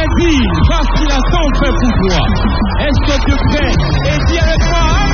dit, voici la son fait pour toi. Est-ce que tu es prêt? Et dis avec moi,